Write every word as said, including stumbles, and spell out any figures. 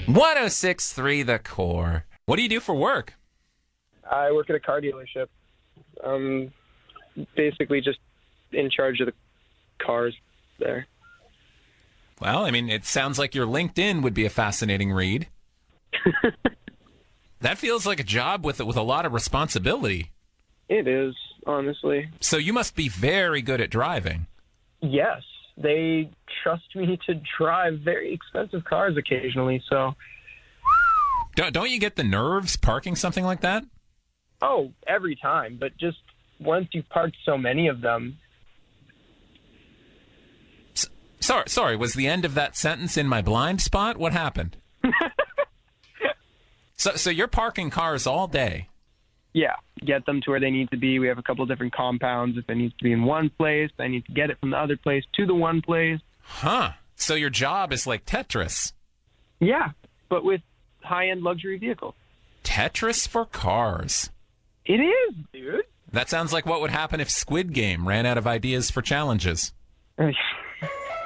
one oh six point three The Core. What do you do for work? I work at a car dealership. Um, basically just in charge of the cars there. Well, I mean, it sounds like your LinkedIn would be a fascinating read. That feels like a job with with a lot of responsibility. It is, honestly. So you must be very good at driving. Yes, they trust me to drive very expensive cars occasionally, so... Don't, don't you get the nerves parking something like that? Oh, every time, but just once you've parked so many of them... S- sorry, sorry, was the end of that sentence in my blind spot? What happened? so, so you're parking cars all day? Yeah, get them to where they need to be. We have a couple of different compounds. If it needs to be in one place, I need to get it from the other place to the one place. Huh. So your job is like Tetris. Yeah, but with high-end luxury vehicles. Tetris for cars. It is, dude. That sounds like what would happen if Squid Game ran out of ideas for challenges.